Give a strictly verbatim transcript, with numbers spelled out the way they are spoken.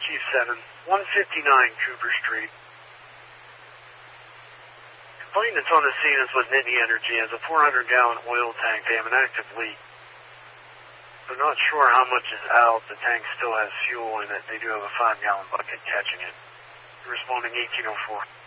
Chief seven, one fifty-nine Cooper Street. Complainant that's on the scene is with Nittany Energy has a four hundred gallon oil tank. They have an active leak. They're not sure how much is out. The tank still has fuel in it. They do have a five gallon bucket catching it. Responding eighteen oh four.